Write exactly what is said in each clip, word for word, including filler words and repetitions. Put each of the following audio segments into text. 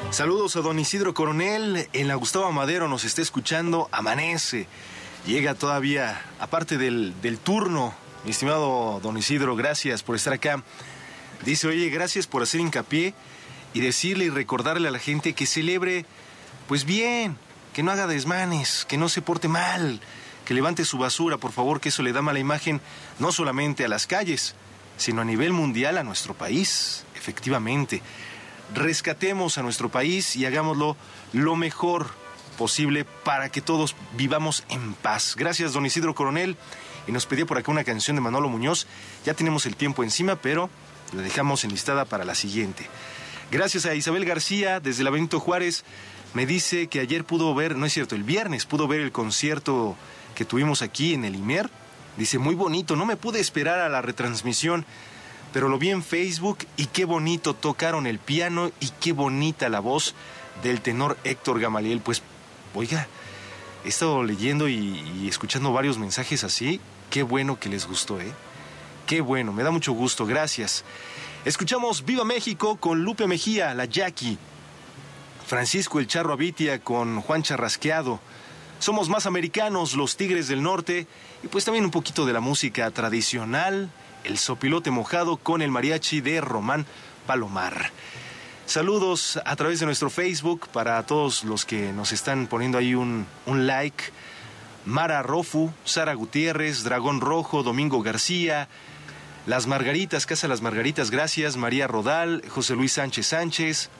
Saludos a don Isidro Coronel, en la Gustavo Madero nos está escuchando, amanece, llega todavía, aparte del, del turno, mi estimado don Isidro, gracias por estar acá. Dice, oye, gracias por hacer hincapié y decirle y recordarle a la gente que celebre, pues bien, que no haga desmanes, que no se porte mal, que levante su basura, por favor, que eso le da mala imagen no solamente a las calles, sino a nivel mundial a nuestro país, efectivamente. Rescatemos a nuestro país y hagámoslo lo mejor posible para que todos vivamos en paz. Gracias, don Isidro Coronel. Y nos pedía por acá una canción de Manolo Muñoz. Ya tenemos el tiempo encima, pero la dejamos enlistada para la siguiente. Gracias a Isabel García, desde la Benito Juárez. Me dice que ayer pudo ver, no es cierto, el viernes pudo ver el concierto que tuvimos aquí en el IMER. Dice, muy bonito, no me pude esperar a la retransmisión, pero lo vi en Facebook y qué bonito tocaron el piano y qué bonita la voz del tenor Héctor Gamaliel. Pues, oiga, he estado leyendo y, y escuchando varios mensajes así. Qué bueno que les gustó, ¿eh? Qué bueno, me da mucho gusto, gracias. Escuchamos Viva México con Lupe Mejía, la Jackie. Francisco el Charro Abitia con Juan Charrasqueado. Somos más americanos, los Tigres del Norte. Y pues también un poquito de la música tradicional. El Sopilote Mojado con el mariachi de Román Palomar. Saludos a través de nuestro Facebook para todos los que nos están poniendo ahí un, un like. Mara Rofu, Sara Gutiérrez, Dragón Rojo, Domingo García, Las Margaritas, Casa Las Margaritas, gracias. María Rodal, José Luis Sánchez Sánchez,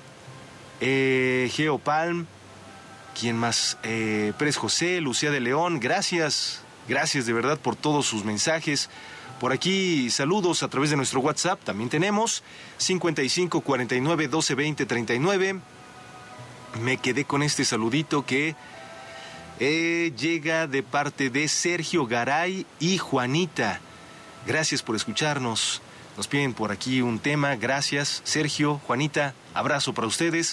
eh, Geo Palm, ¿quién más? Eh, Pérez José, Lucía de León, gracias. Gracias de verdad por todos sus mensajes. Por aquí, saludos a través de nuestro WhatsApp, también tenemos cincuenta y cinco, cuarenta y nueve, doce, veinte, treinta y nueve. Me quedé con este saludito que eh, llega de parte de Sergio Garay y Juanita. Gracias por escucharnos. Nos piden por aquí un tema. Gracias, Sergio, Juanita. Abrazo para ustedes.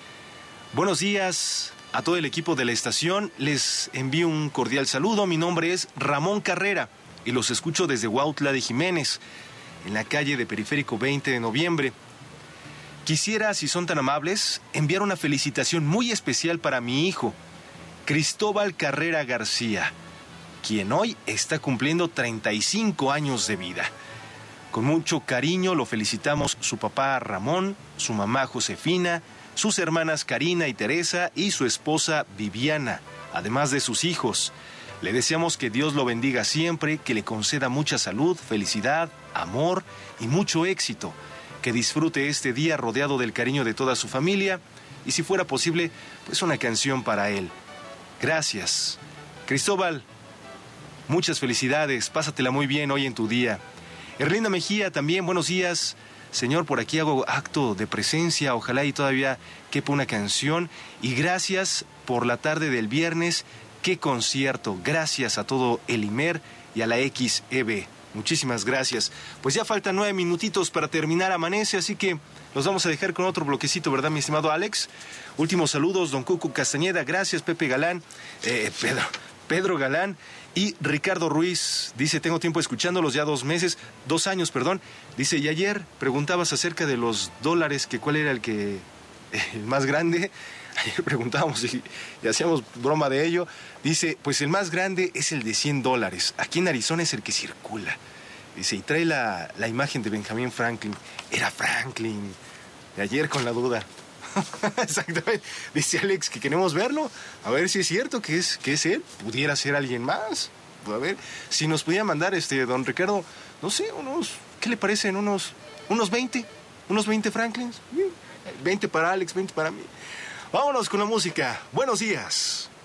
Buenos días a todo el equipo de la estación. Les envío un cordial saludo. Mi nombre es Ramón Carrera y los escucho desde Huautla de Jiménez, en la calle de Periférico veinte de noviembre. Quisiera, si son tan amables, enviar una felicitación muy especial para mi hijo, Cristóbal Carrera García, quien hoy está cumpliendo treinta y cinco años de vida. Con mucho cariño lo felicitamos su papá Ramón, su mamá Josefina, sus hermanas Karina y Teresa y su esposa Viviana, además de sus hijos. Le deseamos que Dios lo bendiga siempre, que le conceda mucha salud, felicidad, amor y mucho éxito. Que disfrute este día rodeado del cariño de toda su familia y, si fuera posible, pues una canción para él. Gracias. Cristóbal, muchas felicidades, pásatela muy bien hoy en tu día. Erlinda Mejía también, buenos días. Señor, por aquí hago acto de presencia, ojalá y todavía quepa una canción. Y gracias por la tarde del viernes. ¡Qué concierto! Gracias a todo el IMER y a la X E B. Muchísimas gracias. Pues ya faltan nueve minutitos para terminar Amanece, así que los vamos a dejar con otro bloquecito, ¿verdad, mi estimado Alex? Últimos saludos, don Cucu Castañeda, gracias, Pepe Galán, eh, Pedro, Pedro Galán y Ricardo Ruiz. Dice, tengo tiempo escuchándolos ya dos meses, dos años, perdón. Dice, y ayer preguntabas acerca de los dólares, que cuál era el que, el más grande. Ayer preguntábamos y, y hacíamos broma de ello. Dice, pues el más grande es el de cien dólares. Aquí en Arizona es el que circula. Dice, y trae la, la imagen de Benjamin Franklin. Era Franklin. De ayer con la duda. Exactamente. Dice Alex que queremos verlo. A ver si es cierto que es, que es él. Pudiera ser alguien más. A ver, si nos pudiera mandar, este, don Ricardo, no sé, unos, ¿qué le parecen? Unos, unos veinte. Unos veinte Franklins. veinte para Alex, veinte para mí. Vámonos con la música. Buenos días.